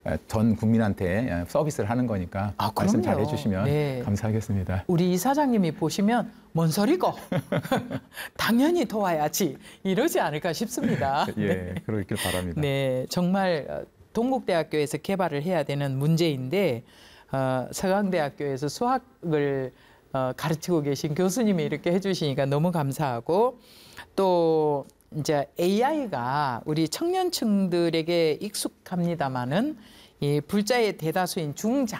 전 국민한테 서비스를 하는 거니까 말씀 잘 해주시면 네. 감사하겠습니다. 우리 이사장님이 보시면 뭔 소리고 당연히 도와야지 이러지 않을까 싶습니다. 예, 네. 그러길 바랍니다. 네, 정말 동국대학교에서 개발을 해야 되는 문제인데 서강대학교에서 수학을 가르치고 계신 교수님이 이렇게 해주시니까 너무 감사하고 또 이제 AI가 우리 청년층들에게 익숙합니다마는 이 불자의 대다수인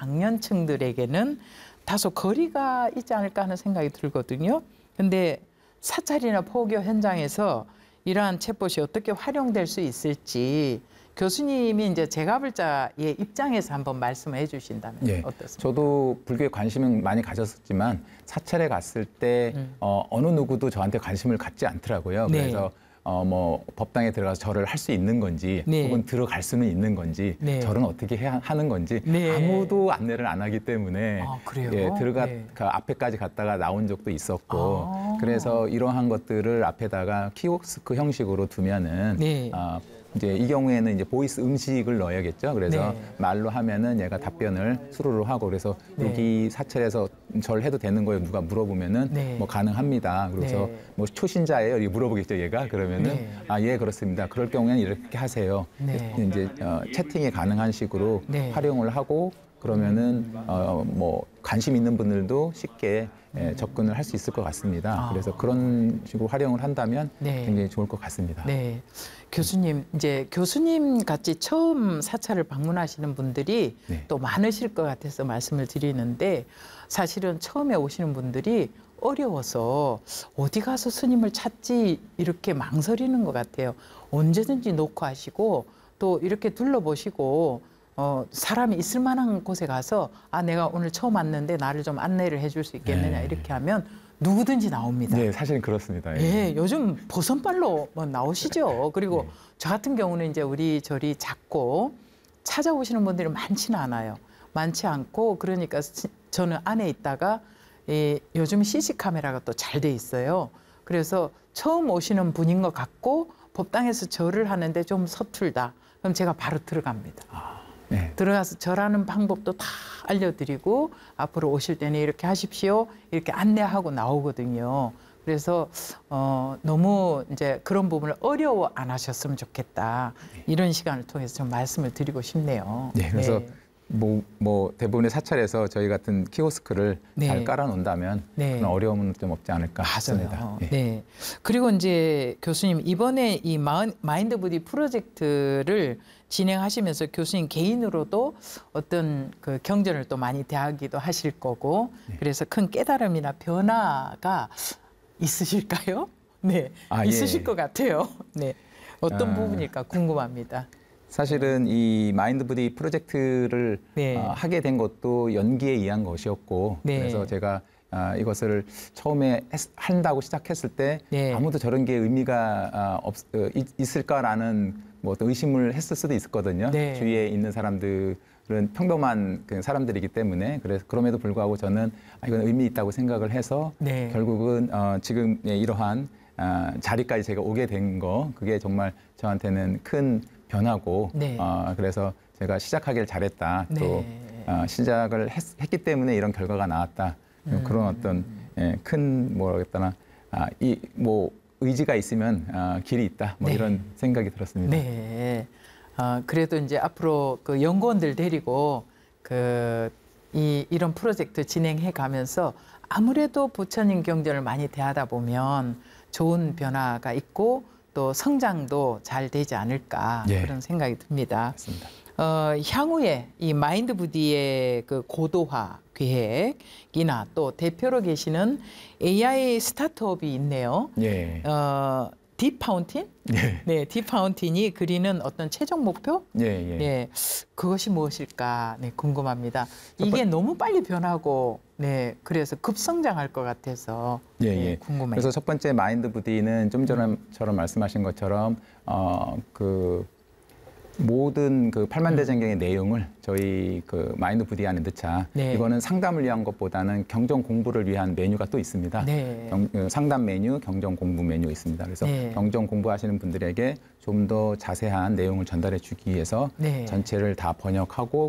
중장년층들에게는 다소 거리가 있지 않을까 하는 생각이 들거든요. 근데 사찰이나 포교 현장에서 이러한 챗봇이 어떻게 활용될 수 있을지 교수님이 이제 제가불자의 입장에서 한번 말씀을 해주신다면 예, 어떻습니까? 저도 불교에 관심은 많이 가졌었지만 사찰에 갔을 때 어느 누구도 저한테 관심을 갖지 않더라고요. 네. 그래서 뭐 법당에 들어가서 절을 할 수 있는 건지 네. 혹은 들어갈 수는 있는 건지 네. 절은 어떻게 해야 하는 건지 네. 아무도 안내를 안 하기 때문에 그래요? 예, 네. 그 앞에까지 갔다가 나온 적도 있었고 그래서 이러한 것들을 앞에다가 키오스크 형식으로 두면은 네. 이제 이 경우에는 이제 보이스 음식을 넣어야겠죠. 그래서 네. 말로 하면은 얘가 답변을 수루로 하고 그래서 네. 여기 사찰에서 절 해도 되는 거예요. 누가 물어보면은 네. 뭐 가능합니다. 그래서 네. 뭐 초신자예요. 이렇게 물어보겠죠. 얘가 그러면은 네. 예 그렇습니다. 그럴 경우에는 이렇게 하세요. 네. 이제 채팅이 가능한 식으로 네. 활용을 하고 그러면은 뭐 관심 있는 분들도 쉽게 접근을 할 수 있을 것 같습니다. 그래서 그런 식으로 활용을 한다면 네. 굉장히 좋을 것 같습니다. 네. 교수님, 이제 교수님 같이 처음 사찰을 방문하시는 분들이 네. 또 많으실 것 같아서 말씀을 드리는데 사실은 처음에 오시는 분들이 어려워서 어디 가서 스님을 찾지 이렇게 망설이는 것 같아요. 언제든지 놓고 하시고 또 이렇게 둘러보시고 사람이 있을 만한 곳에 가서 내가 오늘 처음 왔는데 나를 좀 안내를 해줄 수 있겠느냐 네. 이렇게 하면 누구든지 나옵니다. 네, 사실은 그렇습니다. 예, 요즘 보선발로 나오시죠. 그리고 네. 저 같은 경우는 이제 우리 절이 작고 찾아오시는 분들이 많지는 않아요. 많지 않고 그러니까 저는 안에 있다가 요즘 CC 카메라가 또 잘 돼 있어요. 그래서 처음 오시는 분인 것 같고 법당에서 절을 하는데 좀 서툴다. 그럼 제가 바로 들어갑니다. 네. 들어가서 절하는 방법도 다 알려드리고 앞으로 오실 때는 이렇게 하십시오. 이렇게 안내하고 나오거든요. 그래서 너무 이제 그런 부분을 어려워 안 하셨으면 좋겠다. 이런 시간을 통해서 좀 말씀을 드리고 싶네요. 네, 그래서 뭐 대부분의 사찰에서 저희 같은 키오스크를 네. 잘 깔아놓는다면 네. 그런 어려움은 좀 없지 않을까 싶습니다. 맞아요. 네. 네. 그리고 이제 교수님 이번에 이 마인드 부디 프로젝트를 진행하시면서 교수님 개인으로도 어떤 그 경전을 또 많이 대하기도 하실 거고 그래서 큰 깨달음이나 변화가 있으실까요? 네, 있으실 예. 것 같아요. 네, 어떤 부분일까 궁금합니다. 사실은 이 마인드 부디 프로젝트를 네. 하게 된 것도 연기에 의한 것이었고 네. 그래서 제가 이것을 처음에 한다고 시작했을 때 네. 아무도 저런 게 의미가 있을까라는 뭐 어떤 의심을 했을 수도 있었거든요. 네. 주위에 있는 사람들은 평범한 그냥 사람들이기 때문에 그래서 그럼에도 불구하고 저는 이건 의미 있다고 생각을 해서 네. 결국은 지금 이러한 자리까지 제가 오게 된 거 그게 정말 저한테는 큰 변화고 네. 그래서 제가 시작하길 잘했다. 네. 또 시작을 했기 때문에 이런 결과가 나왔다. 그런 어떤 큰 뭐라겠다나 이 뭐 의지가 있으면 길이 있다. 뭐 네. 이런 생각이 들었습니다. 네. 그래도 이제 앞으로 그 연구원들 데리고 이런 프로젝트 진행해 가면서 아무래도 부처님 경전을 많이 대하다 보면 좋은 변화가 있고 또 성장도 잘 되지 않을까 예. 그런 생각이 듭니다. 맞습니다. 향후에 이 마인드 부디의 그 고도화 계획이나 또 대표로 계시는 AI 스타트업이 있네요. 예. 딥파운틴? 예. 네, 딥파운틴이 그리는 어떤 최종 목표? 예. 예. 네, 그것이 무엇일까? 네, 궁금합니다. 이게 너무 빨리 변하고, 네, 그래서 급성장할 것 같아서 예, 네, 예. 궁금해요. 그래서 첫 번째 마인드 부디는 좀 전처럼 말씀하신 것처럼 모든 그 8만 대장경의 내용을 저희 그 마인드 부디 안에 넣자. 네. 이거는 상담을 위한 것보다는 경정 공부를 위한 메뉴가 또 있습니다. 네. 상담 메뉴, 경정 공부 메뉴 있습니다. 그래서 네. 경정 공부하시는 분들에게 좀 더 자세한 내용을 전달해 주기 위해서 네. 전체를 다 번역하고